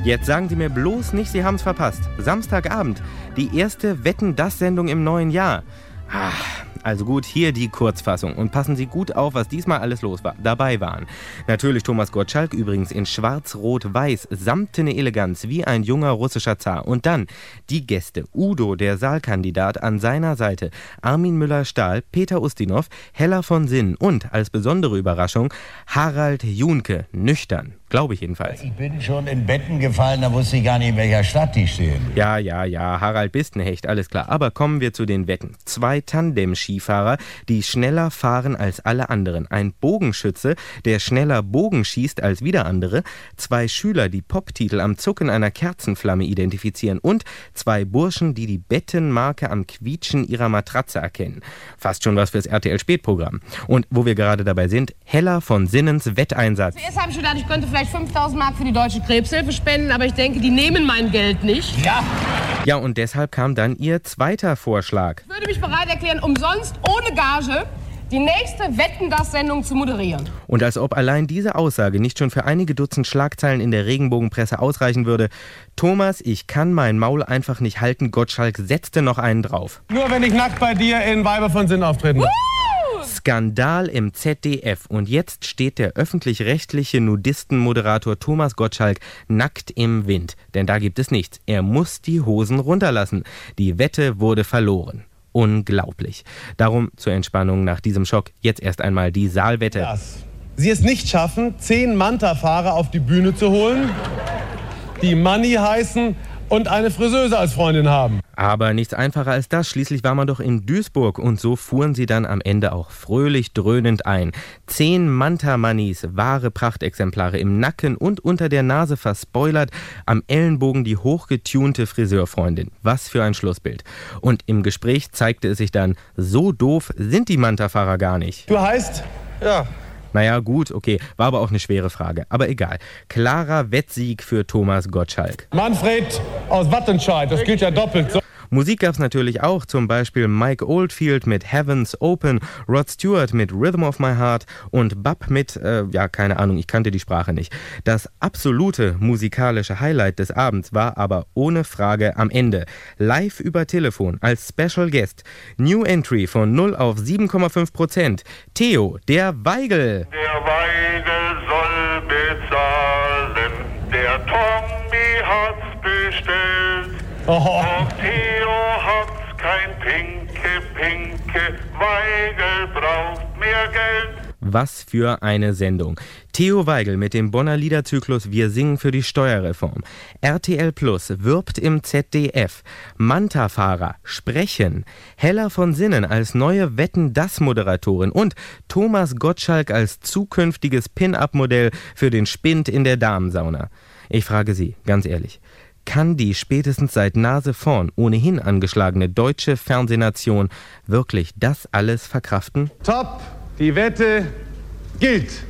Jetzt sagen Sie mir bloß nicht, Sie haben es verpasst. Samstagabend, die erste Wetten-dass-Sendung im neuen Jahr. Also gut, hier die Kurzfassung. Und passen Sie gut auf, was diesmal alles los war. Dabei waren natürlich Thomas Gottschalk, übrigens in schwarz-rot-weiß, samtene Eleganz, wie ein junger russischer Zar. Und dann die Gäste. Udo, der Saalkandidat, an seiner Seite. Armin Müller-Stahl, Peter Ustinov, Hella von Sinnen und als besondere Überraschung Harald Junke, nüchtern. Glaube ich jedenfalls. Ich bin schon in Betten gefallen, da wusste ich gar nicht, in welcher Stadt die stehen. Ja, Harald, bist ein Hecht, alles klar. Aber kommen wir zu den Wetten. 2 Tandem-Skifahrer, die schneller fahren als alle anderen. Ein Bogenschütze, der schneller Bogen schießt als wieder andere. 2 Schüler, die Pop-Titel am Zucken einer Kerzenflamme identifizieren. Und 2 Burschen, die die Bettenmarke am Quietschen ihrer Matratze erkennen. Fast schon was fürs RTL-Spätprogramm. Und wo wir gerade dabei sind, Hella von Sinnens Wetteinsatz. Zuerst habe ich gedacht, ich könnte vielleicht 5.000 Mark für die Deutsche Krebshilfe spenden, aber ich denke, die nehmen mein Geld nicht. Ja, und deshalb kam dann ihr zweiter Vorschlag. Ich würde mich bereit erklären, umsonst, ohne Gage, die nächste Wetten-dass-Sendung zu moderieren. Und als ob allein diese Aussage nicht schon für einige Dutzend Schlagzeilen in der Regenbogenpresse ausreichen würde: Thomas, ich kann mein Maul einfach nicht halten, Gottschalk setzte noch einen drauf. Nur wenn ich nackt bei dir in Weiber von Sinn auftreten darf. Skandal im ZDF. Und jetzt steht der öffentlich-rechtliche Nudistenmoderator Thomas Gottschalk nackt im Wind. Denn da gibt es nichts. Er muss die Hosen runterlassen. Die Wette wurde verloren. Unglaublich. Darum zur Entspannung nach diesem Schock jetzt erst einmal die Saalwette. Sie es nicht schaffen, 10 Manta-Fahrer auf die Bühne zu holen, die Manni heißen und eine Friseuse als Freundin haben. Aber nichts einfacher als das. Schließlich war man doch in Duisburg. Und so fuhren sie dann am Ende auch fröhlich dröhnend ein. 10 Manta-Mannis, wahre Prachtexemplare, im Nacken und unter der Nase verspoilert, am Ellenbogen die hochgetunte Friseurfreundin. Was für ein Schlussbild. Und im Gespräch zeigte es sich dann, so doof sind die Manta-Fahrer gar nicht. Du heißt? Ja. Naja, gut, okay, war aber auch eine schwere Frage. Aber egal. Klarer Wettsieg für Thomas Gottschalk. Manfred aus Wattenscheid, das gilt ja doppelt. So. Musik gab's natürlich auch, zum Beispiel Mike Oldfield mit Heaven's Open, Rod Stewart mit Rhythm of My Heart und Bab mit, keine Ahnung, ich kannte die Sprache nicht. Das absolute musikalische Highlight des Abends war aber ohne Frage am Ende. Live über Telefon als Special Guest. New Entry von 0 auf 7,5%. Theo, der Weigel. Der Weigel soll bezahlen, der Tommy hat's bestellt. Auch Theo hat's kein Pinke, Weigel braucht mehr Geld. Was für eine Sendung. Theo Weigel mit dem Bonner Liederzyklus Wir singen für die Steuerreform. RTL Plus wirbt im ZDF. Manta-Fahrer sprechen. Hella von Sinnen als neue Wetten-dass-Moderatorin und Thomas Gottschalk als zukünftiges Pin-Up-Modell für den Spind in der Damensauna. Ich frage Sie, ganz ehrlich, kann die spätestens seit Nase vorn ohnehin angeschlagene deutsche Fernsehnation wirklich das alles verkraften? Top, die Wette gilt.